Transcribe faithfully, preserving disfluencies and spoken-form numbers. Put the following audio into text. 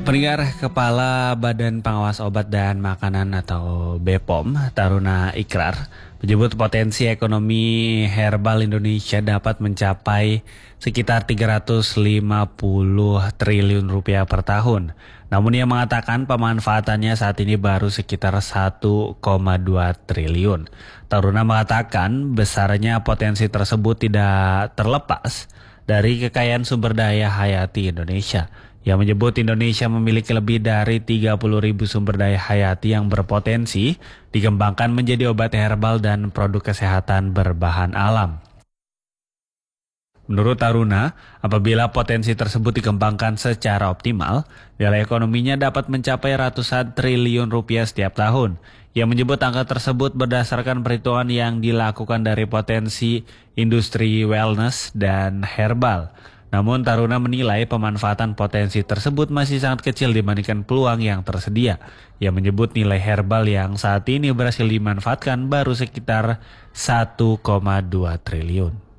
Pendengar, Kepala Badan Pengawas Obat dan Makanan atau B P O M, Taruna Ikrar, menyebut potensi ekonomi herbal Indonesia dapat mencapai sekitar tiga ratus lima puluh triliun rupiah per tahun. Namun ia mengatakan pemanfaatannya saat ini baru sekitar satu koma dua triliun. Taruna mengatakan besarnya potensi tersebut tidak terlepas dari kekayaan sumber daya hayati Indonesia. Yang menyebut Indonesia memiliki lebih dari tiga puluh ribu sumber daya hayati yang berpotensi dikembangkan menjadi obat herbal dan produk kesehatan berbahan alam. Menurut Taruna, apabila potensi tersebut dikembangkan secara optimal, nilai ekonominya dapat mencapai ratusan triliun rupiah setiap tahun. Ia menyebut angka tersebut berdasarkan perhitungan yang dilakukan dari potensi industri wellness dan herbal. Namun Taruna menilai pemanfaatan potensi tersebut masih sangat kecil dibandingkan peluang yang tersedia. Ia menyebut nilai herbal yang saat ini berhasil dimanfaatkan baru sekitar satu koma dua triliun.